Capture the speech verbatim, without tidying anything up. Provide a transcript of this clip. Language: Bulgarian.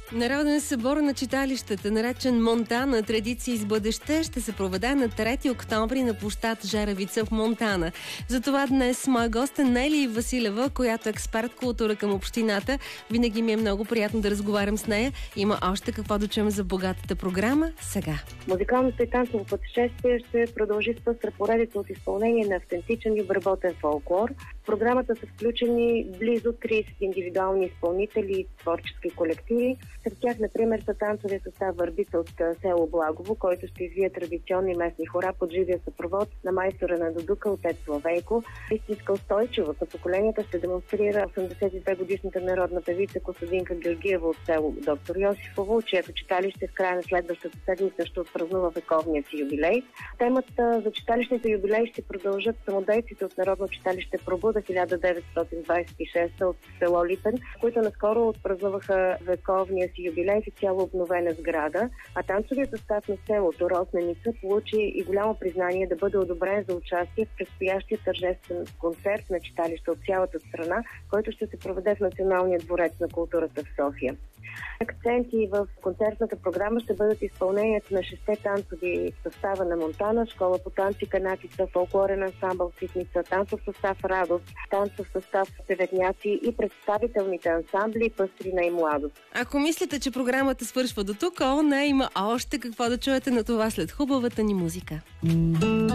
Народен събор на читалищата, наречен Монтана, традиции с бъдеще, ще се проведе на трети октомври на площад Жаревица в Монтана. Затова днес моя гост е Нели Василева, която е експерт култура към общината. Винаги ми е много приятно да разговарям с нея. Има още какво да чуем за богатата програма сега. Музикалното и танцово пътешествие ще продължи с пъстра поредица от изпълнение на автентичен и обработен фолклор. В програмата са включени близо трийсет индивидуални изпълнители и творчески колективи. Сред тях, например, са танцовия състав Върбица от село Благово, който ще извие традиционни местни хора под живия съпровод на майстора на дудука отец Славейко. Истинска устойчивост на поколенията ще демонстрира осемдесет и две годишната народна певица Костадинка Георгиева от село Доктор Йосифово, чието читалище в края на следващата седмица ще отпразнува вековния си юбилей. Темата за читалищните юбилеи ще продължат самодейците от Народно читалище Пробуда хиляда деветстотин двадесет и шеста от село Липен, които наскоро отпразнуваха вековния си юбилей в цяло обновена сграда, а танцовият състав на селото Росненица получи и голямо признание да бъде одобрен за участие в предстоящия тържествен концерт на читалища от цялата страна, който ще се проведе в Националния дворец на културата в София. Акценти в концертната програма ще бъдат изпълнението на шесте танцови състава на Монтана, школа по танци Канатица, фолклорен ансамбъл Ситница, танцов състав Радост, танцов състав Певетняци и представителните ансамбли Пъстрина и Младост. Ако мислите, че програмата свършва до тук, о, не, има още какво да чуете на това след хубавата ни музика.